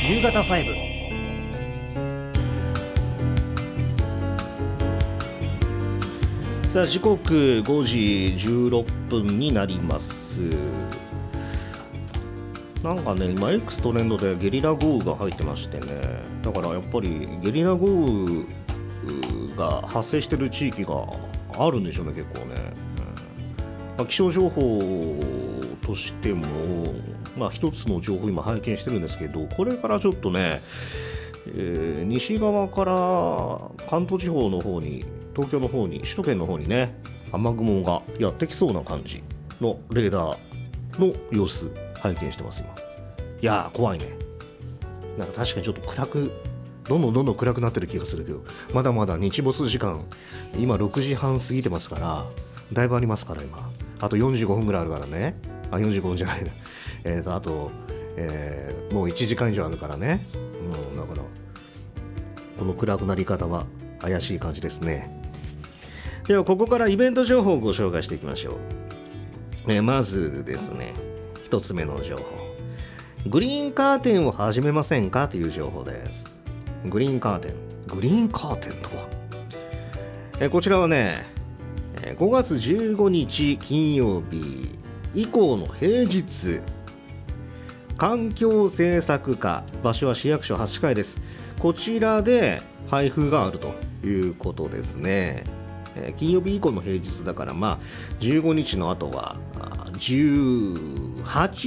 夕方5。さあ時刻5時16分になります。なんかね、今 X トレンドでゲリラ豪雨が入ってましてね、だからやっぱりゲリラ豪雨が発生してる地域があるんでしょうね、結構ね。気象情報としても、一つの情報を今拝見してるんですけど、これからちょっとね、西側から関東地方の方に、東京の方に、首都圏の方にね、雨雲がやってきそうな感じのレーダーの様子拝見してます今。いやー怖いね。なんか確かにちょっとどんどん暗くなってる気がするけど、まだまだ日没時間今6時半過ぎてますから、だいぶありますから今。あと45分ぐらいあるからね。45分じゃないな。あと、もう1時間以上あるからね。だからこの暗くなり方は怪しい感じですね。ではここからイベント情報をご紹介していきましょう。まずですね、一つ目の情報、グリーンカーテンを始めませんかという情報です。グリーンカーテンとは、こちらはね、5月15日金曜日以降の平日、環境政策課、場所は市役所8階です。こちらで配布があるということですね。金曜日以降の平日だから、15日の後は18